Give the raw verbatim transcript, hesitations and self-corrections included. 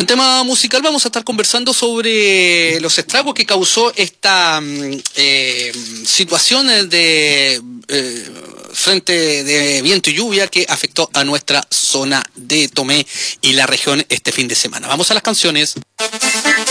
Un tema musical, vamos a estar conversando sobre los estragos que causó esta eh, situación de eh, frente de viento y lluvia que afectó a nuestra zona de Tomé y la región este fin de semana. Vamos a las canciones.